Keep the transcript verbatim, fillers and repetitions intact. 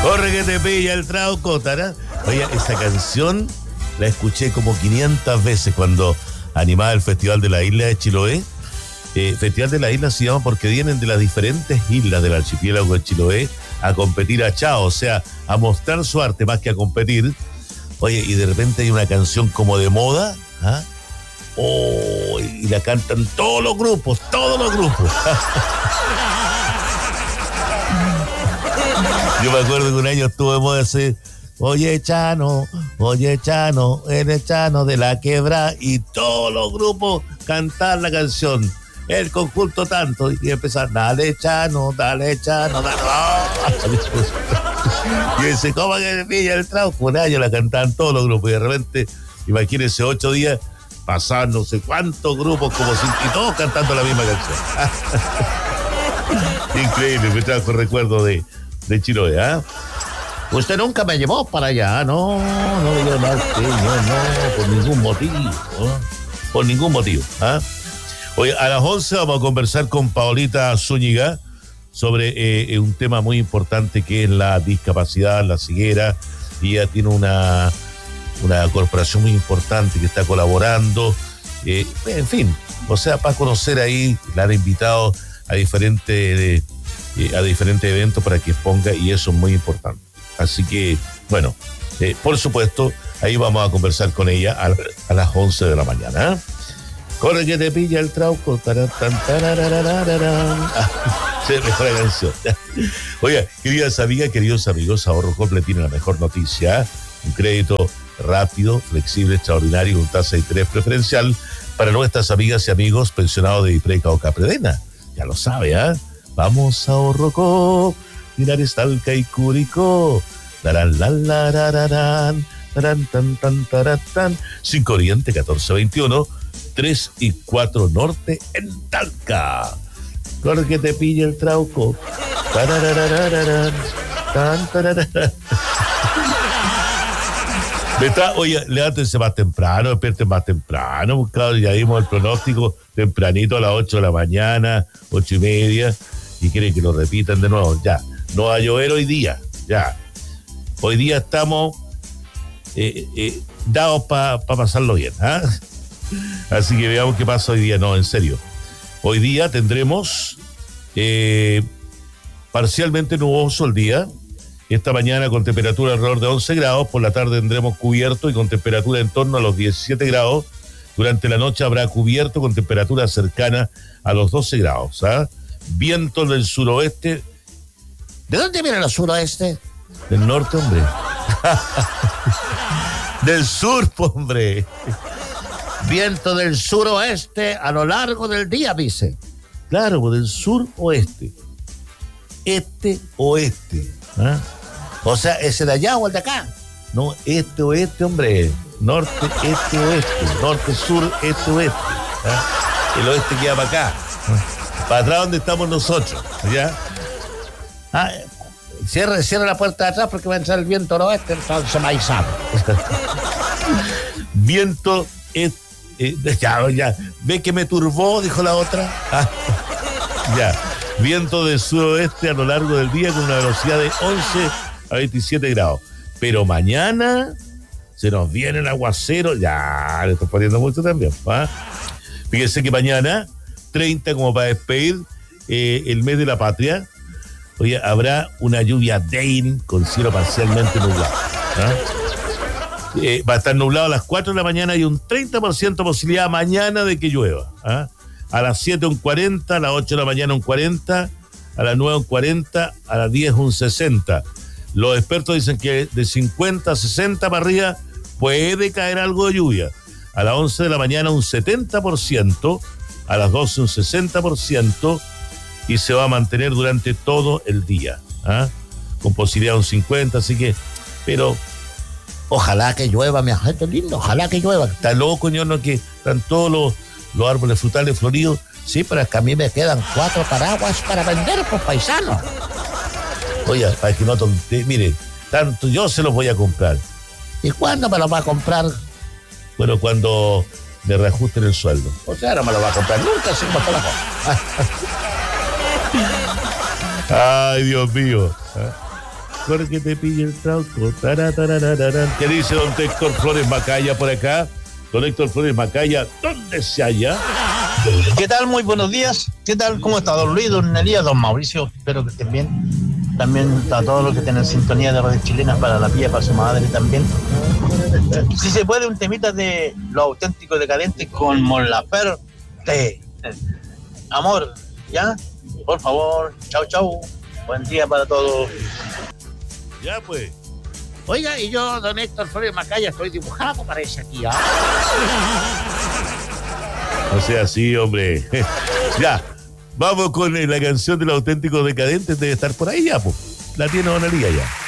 Corre que te pilla el trauco, tará. Oye, esa canción la escuché como quinientas veces cuando animaba el Festival de la Isla de Chiloé. Eh, Festival de la Isla se llama porque vienen de las diferentes islas del archipiélago de Chiloé a competir a chao, o sea, a mostrar su arte más que a competir. Oye, y de repente hay una canción como de moda, ¿ah? Oh, y la cantan todos los grupos, todos los grupos. Yo me acuerdo que un año estuve de moda ese, oye Chano, oye Chano, eres Chano de la Quebra, y todos los grupos cantar la canción, el conjunto tanto, y empezar, dale Chano, dale Chano, dale. Y dice, ¿cómo que me pilla el trauco? Un año la cantaban todos los grupos, y de repente, imagínense, ocho días, pasaban no sé cuántos grupos, como cinco, y todos cantando la misma canción. Increíble, me trajo recuerdo de, de Chiloé, ¿ah? ¿eh? Usted nunca me llevó para allá, no, no me llevó más, no, no, por ningún motivo, ¿no? Por ningún motivo, ¿ah? ¿eh? Hoy a las once vamos a conversar con Paolita Zúñiga sobre eh, un tema muy importante que es la discapacidad, la ceguera, y ella tiene una, una corporación muy importante que está colaborando, eh, en fin, o sea, para conocer ahí, la han invitado a diferentes, eh, a diferentes eventos para que exponga, y eso es muy importante. Así que, bueno, eh, por supuesto, ahí vamos a conversar con ella a, a las once de la mañana, ¿eh? Corre que te pilla el trauco. Taran, tan, tarararararán. Ah, sí, mejor la canción. Oiga, queridas amigas, queridos amigos, Ahorro Cople tiene la mejor noticia. Un crédito rápido, flexible, extraordinario, con tasa de interés preferencial para nuestras amigas y amigos pensionados de Ipreca o Capredena. Ya lo sabe, ¿ah? ¿eh? Vamos a Ahorro Cople, Linares, Talca y Curicó. Tarán, la, la, la, la, la, tarán, tan, tan, tarán, tan. Cinco Oriente, catorce veintiuno. tres y cuatro Norte en Talca. Corre que te pille el trauco. Tan, Está, oye, levántense más temprano, despierten más temprano, buscado, ya dimos el pronóstico tempranito a las ocho de la mañana, ocho y media, y quieren que lo repitan de nuevo. Ya, no va a llover hoy día, ya. Hoy día estamos eh, eh, dados para pa pasarlo bien, ¿ah? ¿eh? Así que veamos qué pasa hoy día. No, en serio. Hoy día tendremos eh, parcialmente nuboso el día. Esta mañana con temperatura alrededor de once grados. Por la tarde tendremos cubierto y con temperatura en torno a los diecisiete grados. Durante la noche habrá cubierto con temperatura cercana a los doce grados. ¿Ah? Viento del suroeste. ¿De dónde viene el suroeste? Del norte, hombre. Del sur, hombre. Viento del suroeste a lo largo del día, dice. Claro, pues del sur-oeste. Este-oeste. ¿Ah? O sea, ¿ese de allá o el de acá? No, este-oeste, hombre. Norte, este, oeste. Norte, sur, este, oeste. ¿Ah? El oeste queda para acá. ¿Ah? Para atrás donde estamos nosotros. ¿Ya? Ah, cierra, cierra la puerta de atrás porque va a entrar el viento noroeste, entonces maizado. Viento este. Eh, ya, ya, ve que me turbó, dijo la otra. Ah, ya, viento del suroeste a lo largo del día con una velocidad de once a veintisiete grados. Pero mañana se nos viene el aguacero. Ya, le estoy poniendo mucho también. ¿Ah? Fíjense que mañana, treinta, como para despedir eh, el mes de la patria, oye, habrá una lluvia Dane con cielo parcialmente nublado. ¿Ah? Eh, va a estar nublado a las cuatro de la mañana y un treinta por ciento posibilidad mañana de que llueva. ¿Ah? A las siete un cuarenta, a las ocho de la mañana un cuarenta, a las nueve un cuarenta, a las diez un sesenta. Los expertos dicen que de cincuenta a sesenta para arriba puede caer algo de lluvia. A las once de la mañana un setenta por ciento, a las doce un sesenta por ciento, y se va a mantener durante todo el día. ¿Ah? Con posibilidad de un cincuenta, así que, pero... Ojalá que llueva, mi gente lindo, ojalá que llueva. Está loco, ñorno, que están todos los, los árboles frutales floridos. Sí, pero es que a mí me quedan cuatro paraguas para vender, pues, paisanos. Oye, para que no tonte, mire, tanto yo se los voy a comprar. ¿Y cuándo me los va a comprar? Bueno, cuando me reajusten el sueldo. O sea, no me los va a comprar nunca, sin botar la cosa. Ay, Dios mío. mejor que te pille el trauco. Taratarararán. ¿Qué dice don Héctor Flores Macaya por acá? Don Héctor Flores Macaya, ¿dónde se halla? ¿Qué tal? Muy buenos días. ¿Qué tal? ¿Cómo está don Luis, don Elías, don Mauricio? Espero que estén bien. También a todos los que tienen sintonía de redes chilenas, para la pía, para su madre también. Si se puede, un temita de Los Auténticos Decadentes con Mon Laferte. Amor, ¿ya? Por favor, chau, chau. Buen día para todos. Ya, pues. Oiga, y yo, don Héctor Flores Macaya, estoy dibujado, parece aquí, ¿ah? O sea, sí, hombre. Ya, vamos con la canción de Los Auténticos Decadentes, debe estar por ahí ya, pues. La tiene Don Elías ya.